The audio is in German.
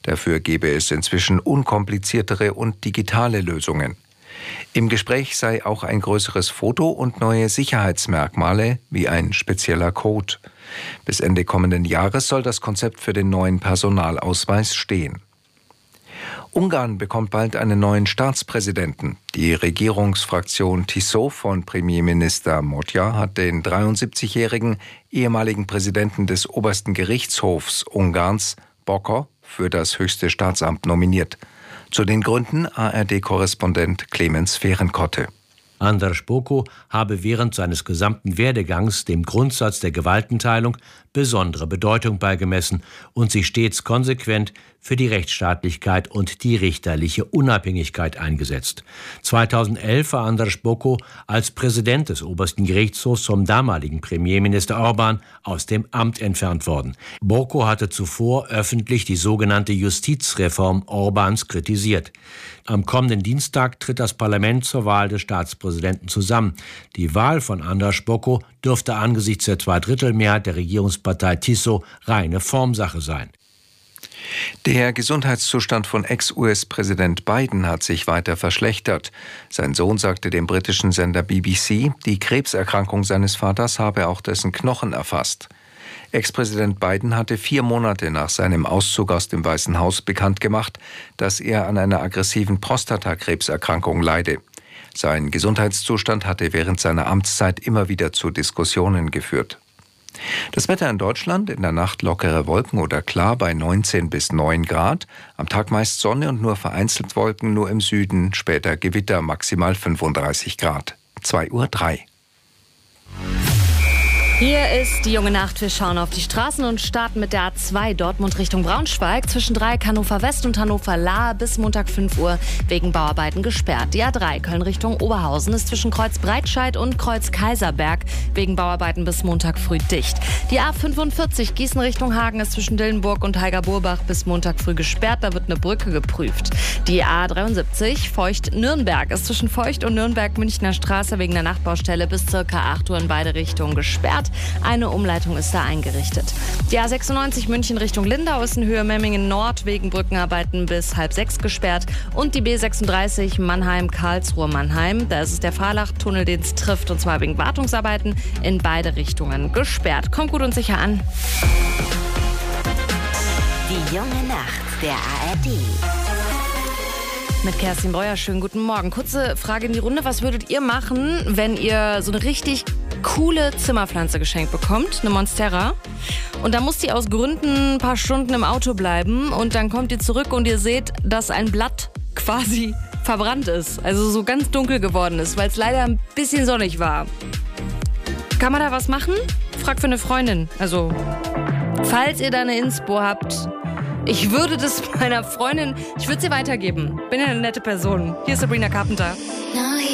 Dafür gebe es inzwischen unkompliziertere und digitale Lösungen. Im Gespräch sei auch ein größeres Foto und neue Sicherheitsmerkmale wie ein spezieller Code. Bis Ende kommenden Jahres soll das Konzept für den neuen Personalausweis stehen. Ungarn bekommt bald einen neuen Staatspräsidenten. Die Regierungsfraktion Tiso von Premierminister Magyar hat den 73-jährigen ehemaligen Präsidenten des obersten Gerichtshofs Ungarns, Bokor, für das höchste Staatsamt nominiert. Zu den Gründen ARD-Korrespondent Clemens Fehrenkotte. Andras Bokor habe während seines gesamten Werdegangs dem Grundsatz der Gewaltenteilung besondere Bedeutung beigemessen und sich stets konsequent für die Rechtsstaatlichkeit und die richterliche Unabhängigkeit eingesetzt. 2011 war Andras Bokor als Präsident des obersten Gerichtshofs vom damaligen Premierminister Orbán aus dem Amt entfernt worden. Bokor hatte zuvor öffentlich die sogenannte Justizreform Orbáns kritisiert. Am kommenden Dienstag tritt das Parlament zur Wahl des Staatspräsidenten zusammen. Die Wahl von Andras Bokor dürfte angesichts der Zweidrittelmehrheit der Regierungspartei Tiso reine Formsache sein. Der Gesundheitszustand von Ex-US-Präsident Biden hat sich weiter verschlechtert. Sein Sohn sagte dem britischen Sender BBC, die Krebserkrankung seines Vaters habe auch dessen Knochen erfasst. Ex-Präsident Biden hatte 4 Monate nach seinem Auszug aus dem Weißen Haus bekannt gemacht, dass er an einer aggressiven Prostatakrebserkrankung leide. Sein Gesundheitszustand hatte während seiner Amtszeit immer wieder zu Diskussionen geführt. Das Wetter in Deutschland: in der Nacht lockere Wolken oder klar bei 19 bis 9 Grad. Am Tag meist Sonne und nur vereinzelt Wolken, nur im Süden später Gewitter, maximal 35 Grad. 2:03 Uhr. Hier ist die junge Nacht. Wir schauen auf die Straßen und starten mit der A2 Dortmund Richtung Braunschweig. Zwischen Dreieck Hannover West und Hannover Lahr bis Montag 5 Uhr wegen Bauarbeiten gesperrt. Die A3 Köln Richtung Oberhausen ist zwischen Kreuz Breitscheid und Kreuz Kaiserberg wegen Bauarbeiten bis Montag früh dicht. Die A45 Gießen Richtung Hagen ist zwischen Dillenburg und Heiger-Burbach bis Montag früh gesperrt. Da wird eine Brücke geprüft. Die A73 Feucht-Nürnberg ist zwischen Feucht und Nürnberg-Münchner Straße wegen der Nachtbaustelle bis ca. 8 Uhr in beide Richtungen gesperrt. Eine Umleitung ist da eingerichtet. Die A96 München Richtung Lindau ist in Höhe Memmingen Nord wegen Brückenarbeiten bis 5:30 gesperrt. Und die B36 Mannheim-Karlsruhe-Mannheim, da ist es der Fahrlach-Tunnel, den es trifft, und zwar wegen Wartungsarbeiten in beide Richtungen gesperrt. Kommt gut und sicher an. Die junge Nacht der ARD. Mit Kerstin Breuer, schönen guten Morgen. Kurze Frage in die Runde. Was würdet ihr machen, wenn ihr so eine richtig coole Zimmerpflanze geschenkt bekommt, eine Monstera, und da muss die aus Gründen ein paar Stunden im Auto bleiben und dann kommt ihr zurück und ihr seht, dass ein Blatt quasi verbrannt ist, also so ganz dunkel geworden ist, weil es leider ein bisschen sonnig war. Kann man da was machen? Frag für eine Freundin. Also, falls ihr da eine Inspo habt, ich würde das meiner Freundin, ich würde sie weitergeben. Bin ja eine nette Person. Hier ist Sabrina Carpenter.